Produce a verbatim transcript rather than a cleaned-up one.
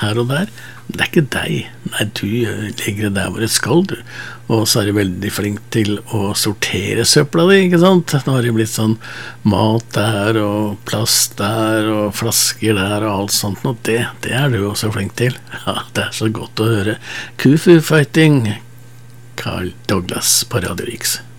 her og der. Det er ikke deg. Nei, du legger det der hvor det skal, du. Og så er du veldig flink til å sortere søpla di, ikke sant? Nå har det blitt sånn mat der, og plast der, og flasker der, og alt sånt, og det, det er du også flink til. Ja, det er så godt å høre. Kufu Fighting, Carl Douglas på Radio Riks.